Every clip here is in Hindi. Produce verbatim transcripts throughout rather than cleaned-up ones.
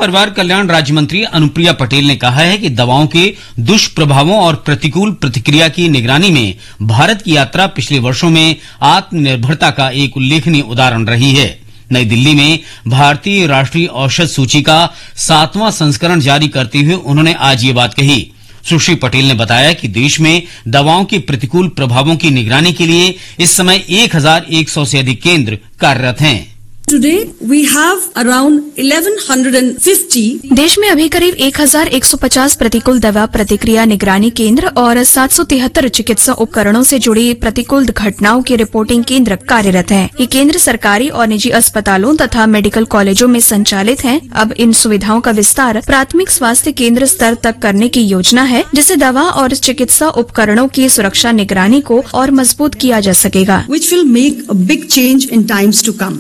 परिवार कल्याण राज्य मंत्री अनुप्रिया पटेल ने कहा है कि दवाओं के दुष्प्रभावों और प्रतिकूल प्रतिक्रिया की निगरानी में भारत की यात्रा पिछले वर्षों में आत्मनिर्भरता का एक उल्लेखनीय उदाहरण रही है। नई दिल्ली में भारतीय राष्ट्रीय औषध सूची का सातवां संस्करण जारी करते हुए उन्होंने आज ये बात कही। सुश्री पटेल ने बताया कि देश में दवाओं के प्रतिकूल प्रभावों की निगरानी के लिए इस समय एक हजार एक सौ से अधिक केंद्र कार्यरत हैं। Today we have around eleven fifty. देश में अभी करीब एक हजार एक सौ पचास प्रतिकूल दवा प्रतिक्रिया निगरानी केंद्र और सात सौ तिहत्तर चिकित्सा उपकरणों से जुड़ी प्रतिकूल घटनाओं की रिपोर्टिंग केंद्र कार्यरत हैं। ये केंद्र सरकारी और निजी अस्पतालों तथा मेडिकल कॉलेजों में संचालित हैं। अब इन सुविधाओं का विस्तार प्राथमिक स्वास्थ्य केंद्र स्तर तक करने की योजना है, जिससे दवा और चिकित्सा उपकरणों की सुरक्षा निगरानी को और मजबूत किया जा सकेगा। Which will make a big change in times to come.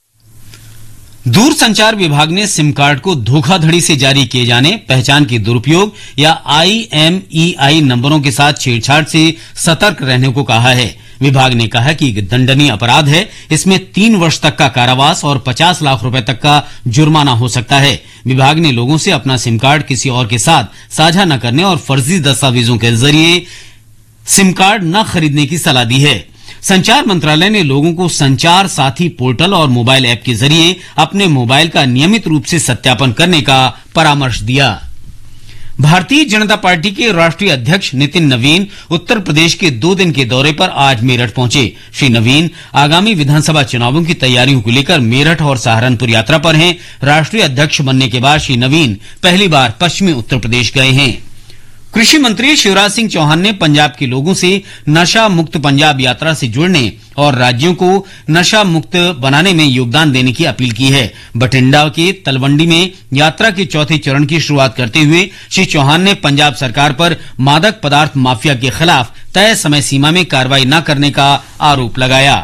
दूरसंचार विभाग ने सिम कार्ड को धोखाधड़ी से जारी किए जाने, पहचान के दुरुपयोग या आई एम ई आई नंबरों के साथ छेड़छाड़ से सतर्क रहने को कहा है। विभाग ने कहा कि दंडनीय अपराध है। इसमें तीन वर्ष तक का कारावास और पचास लाख रुपए तक का जुर्माना हो सकता है। विभाग ने लोगों से अपना सिम कार्ड किसी और के साथ साझा न करने और फर्जी दस्तावेजों के जरिए सिम कार्ड न खरीदने की सलाह दी है। संचार मंत्रालय ने लोगों को संचार साथी पोर्टल और मोबाइल ऐप के जरिए अपने मोबाइल का नियमित रूप से सत्यापन करने का परामर्श दिया। भारतीय जनता पार्टी के राष्ट्रीय अध्यक्ष नितिन नवीन उत्तर प्रदेश के दो दिन के दौरे पर आज मेरठ पहुंचे। श्री नवीन आगामी विधानसभा चुनावों की तैयारियों को लेकर मेरठ और सहारनपुर यात्रा पर हैं। राष्ट्रीय अध्यक्ष बनने के बाद श्री नवीन पहली बार पश्चिमी उत्तर प्रदेश गए हैं। कृषि मंत्री शिवराज सिंह चौहान ने पंजाब के लोगों से नशा मुक्त पंजाब यात्रा से जुड़ने और राज्यों को नशा मुक्त बनाने में योगदान देने की अपील की है। बठिंडा के तलवंडी में यात्रा के चौथे चरण की शुरुआत करते हुए श्री चौहान ने पंजाब सरकार पर मादक पदार्थ माफिया के खिलाफ तय समय सीमा में कार्रवाई न करने का आरोप लगाया।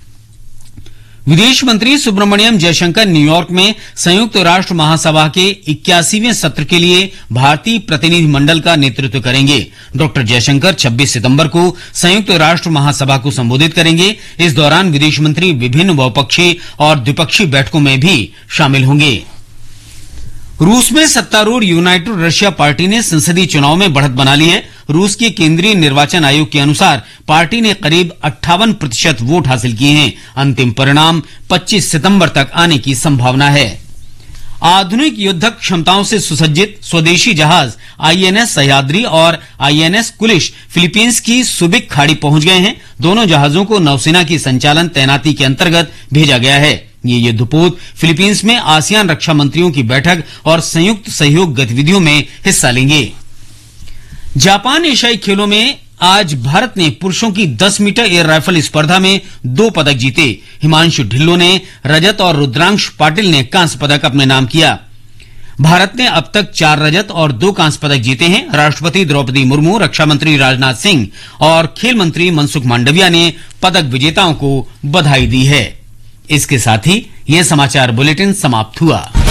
विदेश मंत्री सुब्रमण्यम जयशंकर न्यूयॉर्क में संयुक्त राष्ट्र महासभा के इक्यासीवें सत्र के लिए भारतीय प्रतिनिधि मंडल का नेतृत्व करेंगे। डॉक्टर जयशंकर छब्बीस सितंबर को संयुक्त राष्ट्र महासभा को संबोधित करेंगे। इस दौरान विदेश मंत्री विभिन्न बहुपक्षीय और द्विपक्षीय बैठकों में भी शामिल होंगे। रूस में सत्तारूढ़ यूनाइटेड रशिया पार्टी ने संसदीय चुनाव में बढ़त बना ली है। रूस के केंद्रीय निर्वाचन आयोग के अनुसार पार्टी ने करीब अट्ठावन प्रतिशत वोट हासिल किए हैं। अंतिम परिणाम पच्चीस सितंबर तक आने की संभावना है। आधुनिक युद्धक क्षमताओं से सुसज्जित स्वदेशी जहाज आई एन एस सह्याद्री और I N S Kulish Philippines की सुबिक खाड़ी पहुंच गए हैं। दोनों जहाजों को नौसेना की संचालन तैनाती के अंतर्गत भेजा गया है। ये युद्धपोत फिलीपींस में आसियान रक्षा मंत्रियों की बैठक और संयुक्त सहयोग गतिविधियों में हिस्सा लेंगे। जापान एशियाई खेलों में आज भारत ने पुरुषों की दस मीटर एयर राइफल स्पर्धा में दो पदक जीते। हिमांशु ढिल्लो ने रजत और रुद्रांश पाटिल ने कांस्य पदक अपने नाम किया। भारत ने अब तक चार रजत और दो कांस्य पदक जीते हैं। राष्ट्रपति द्रौपदी मुर्मू, रक्षा मंत्री राजनाथ सिंह और खेल मंत्री मनसुख मांडविया ने पदक विजेताओं को बधाई दी है। इसके साथ ही यह समाचार बुलेटिन समाप्त हुआ।